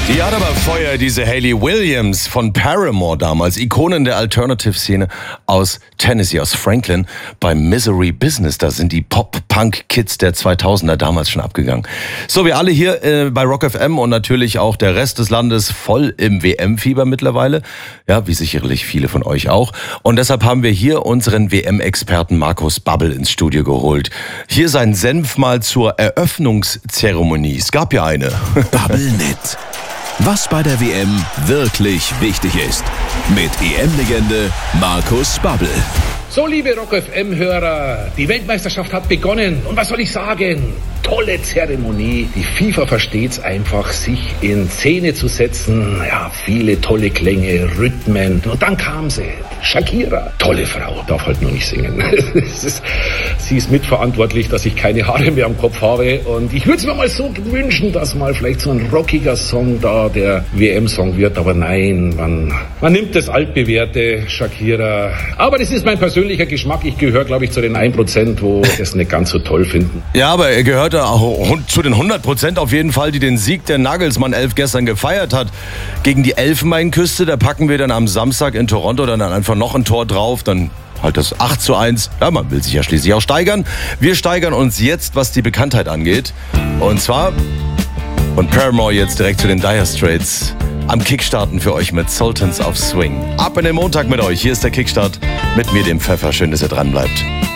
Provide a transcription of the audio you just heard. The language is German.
Die hat aber Feuer, diese Hayley Williams von Paramore damals, Ikonen der Alternative-Szene aus Tennessee, aus Franklin, beim Misery Business. Da sind die Pop-Punk-Kids der 2000er damals schon abgegangen. So, wir alle hier bei Rock FM und natürlich auch der Rest des Landes voll im WM-Fieber mittlerweile. Ja, wie sicherlich viele von euch auch. Und deshalb haben wir hier unseren WM-Experten Markus Babbel ins Studio geholt. Hier sein Senf mal zur Eröffnungszeremonie. Es gab ja eine. Babbelnet. Was bei der WM wirklich wichtig ist. Mit EM-Legende Markus Babbel. So, liebe Rock FM-Hörer, die Weltmeisterschaft hat begonnen. Und was soll ich sagen? Tolle Zeremonie. Die FIFA versteht's einfach, sich in Szene zu setzen. Ja, viele tolle Klänge, Rhythmen. Und dann kam sie, Shakira. Tolle Frau, darf halt nur nicht singen. Sie ist mitverantwortlich, dass ich keine Haare mehr am Kopf habe. Und ich würde es mir mal so wünschen, dass mal vielleicht so ein rockiger Song da der WM-Song wird. Aber nein, man nimmt das altbewährte Shakira. Aber das ist mein persönlicher Geschmack. Ich gehöre, glaube ich, zu den 1%, wo es nicht ganz so toll finden. Ja, aber er gehört auch zu den 100% auf jeden Fall, die den Sieg der Nagelsmann 11 gestern gefeiert hat. Gegen die Elfenbeinküste, da packen wir dann am Samstag in Toronto dann einfach noch ein Tor drauf, dann halt das 8:1. Ja, man will sich ja schließlich auch steigern. Wir steigern uns jetzt, was die Bekanntheit angeht. Und zwar von Paramore jetzt direkt zu den Dire Straits. Am Kickstarten für euch mit Sultans of Swing. Ab in den Montag mit euch. Hier ist der Kickstart mit mir, dem Pfeffer. Schön, dass ihr dran bleibt.